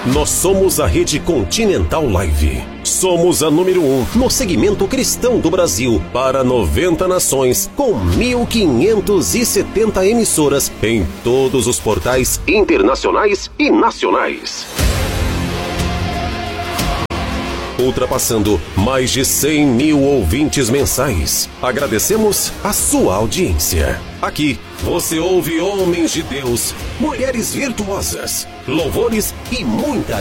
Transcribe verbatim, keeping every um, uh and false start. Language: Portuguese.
Nós somos a Rede Continental Live. Somos a número um no segmento cristão do Brasil para noventa nações, com mil quinhentas e setenta emissoras em todos os portais internacionais e nacionais. Ultrapassando mais de cem mil ouvintes mensais. Agradecemos a sua audiência. Aqui você ouve homens de Deus, mulheres virtuosas, louvores e muita